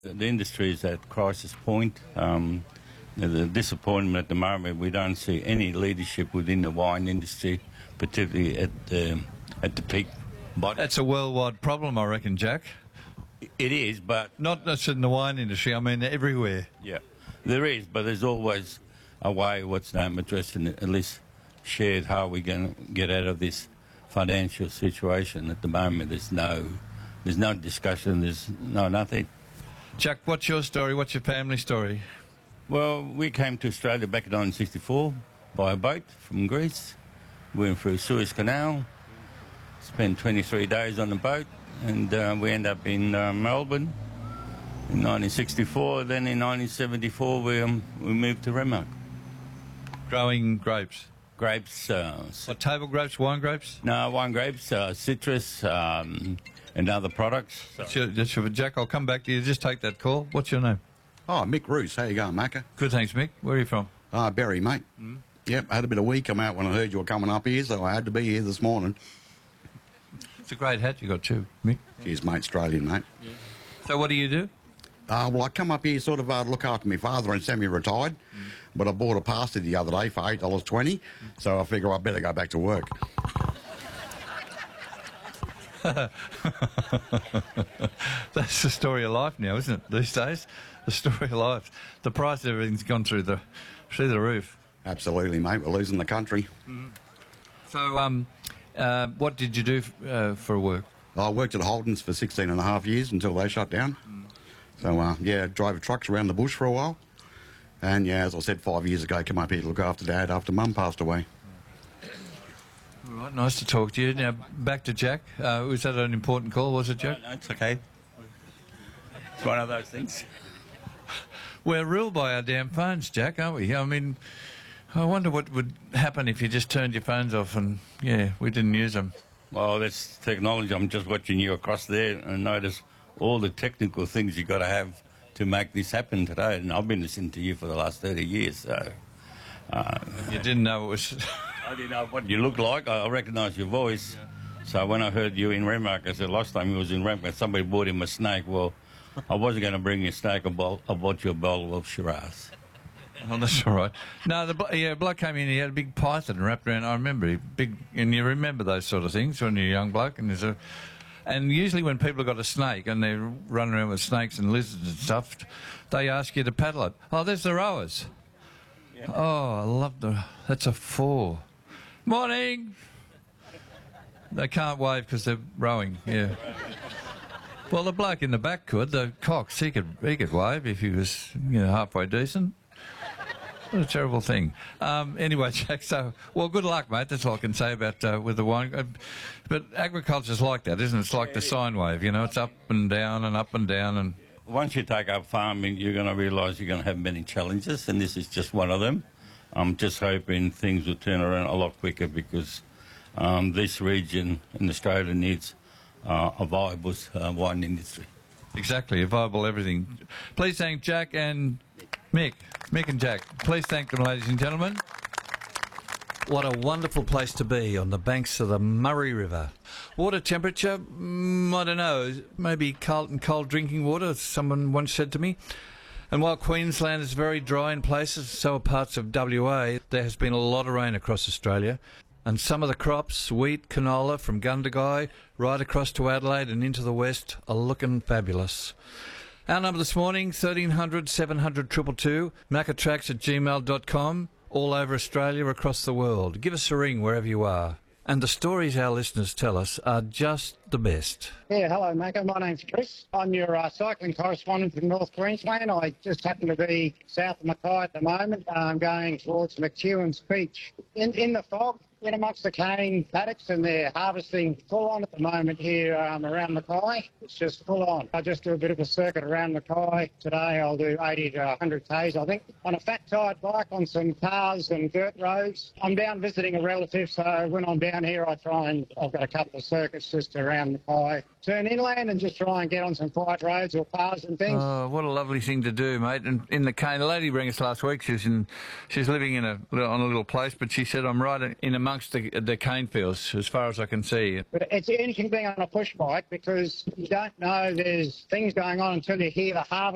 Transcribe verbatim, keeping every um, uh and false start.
The industry is at crisis point. Um, the disappointment at the moment, we don't see any leadership within the wine industry, particularly at the, at the peak. But That's a worldwide problem, I reckon, Jack. it is, but Not just in the wine industry, I mean everywhere. yeah, there is, but there's always a way, what's name, addressing it, at least shared how we're going to get out of this financial situation. At the moment, there's no, there's no discussion, there's no nothing. Jack, what's your story? What's your family story? Well, we came to Australia back in nineteen sixty-four by a boat from Greece. We went through Suez Canal, spent twenty-three days on the boat, and uh, we ended up in uh, Melbourne in nineteen sixty-four. Then in nineteen seventy-four, we, um, we moved to Renmark. Growing grapes. Grapes, uh, What, table grapes, wine grapes? no, wine grapes, uh, citrus, um, and other products. So, That's your, that's your, Jack, I'll come back to you. Just take that call. What's your name? Oh, Mick Roos. How you going, Macca? Good, thanks, Mick. Where are you from? Ah, Berry, mate. Mm. Yep, I had a bit of wee come out when I heard you were coming up here, so I had to be here this morning. It's a great hat you got too, Mick. Cheers, mate. Australian, mate. Yeah. So what do you do? Uh, well, I come up here sort of uh, look after my father and semi-retired, mm. but I bought a pasty the other day for eight dollars twenty, mm. so I figure I better go back to work. That's the story of life now, isn't it, these days? The story of life. The price of everything's gone through the through the roof. Absolutely, mate. We're losing the country. Mm. So, um, uh, what did you do uh, for work? I worked at Holden's for sixteen and a half years until they shut down. Mm. So, uh, yeah, drove trucks around the bush for a while. And, yeah, as I said, five years ago, come up here to look after Dad after Mum passed away. All right, nice to talk to you. Now, back to Jack. Uh, was that an important call, was it, Jack? no, no, it's okay. It's one of those things. We're ruled by our damn phones, Jack, aren't we? I mean, I wonder what would happen if you just turned your phones off and, yeah, we didn't use them. Well, that's technology. I'm just watching you across there and notice all the technical things you got to have to make this happen today. And I've been listening to you for the last thirty years, so... Uh, you didn't know it was... I didn't know what you look like. I recognise your voice. Yeah. So when I heard you in Renmark, I said last time he was in Renmark, somebody bought him a snake. Well, I wasn't going to bring you a snake. I bought, I bought you a bowl of Shiraz. Oh, that's all right. No, the blo- yeah, bloke came in, he had a big python wrapped around. I remember, he big, and you remember those sort of things when you're a young bloke. And there's a, and usually when people have got a snake and they run around with snakes and lizards and stuff, they ask you to paddle it. Oh, there's the rowers. Yeah. Oh, I love the. That's a four. Morning. They can't wave because they're rowing. Yeah. Well, the bloke in the back could. The Cox, he could. He could wave if he was, you know, halfway decent. What a terrible thing. Um, anyway, Jack, so, well, good luck, mate. That's all I can say about uh, with the wine. Uh, but agriculture's like that, isn't it? It's like yeah, the sine wave, you know, it's up and down and up and down. And once you take up farming, you're going to realise you're going to have many challenges, and this is just one of them. I'm just hoping things will turn around a lot quicker because um, this region in Australia needs uh, a viable uh, wine industry. Exactly, a viable everything. Please thank Jack and Mick. Mick and Jack. Please thank them, ladies and gentlemen. What a wonderful place to be on the banks of the Murray River. Water temperature, mm, I don't know, maybe Carlton cold drinking water, someone once said to me. And while Queensland is very dry in places, so are parts of W A, there has been a lot of rain across Australia. And some of the crops, wheat, canola, from Gundagai right across to Adelaide and into the west, are looking fabulous. Our number this morning, thirteen hundred, seven hundred, two two two, macatracks at gmail dot com, all over Australia, across the world. Give us a ring wherever you are. And the stories our listeners tell us are just the best. Yeah, hello, Macca. My name's Chris. I'm your uh, cycling correspondent from North Queensland. I just happen to be south of Mackay at the moment. I'm going towards McEwen's Beach. In, in the fog, in amongst the cane paddocks, and they're harvesting full on at the moment here um, around Mackay. It's just full on. I just do a bit of a circuit around Mackay. Today I'll do eighty to one hundred k's, I think, on a fat tired bike on some cars and dirt roads. I'm down visiting a relative, so when I'm down here I try and, I've got a couple of circuits just around Mackay. Turn inland and just try and get on some quiet roads or paths and things. Oh, what a lovely thing to do, mate. And in the cane, a lady rang us last week. She's in, she's living in a on a little place, but she said I'm right in amongst the, the cane fields, as far as I can see. But it's interesting being on a push bike because you don't know there's things going on until you hear the harvest.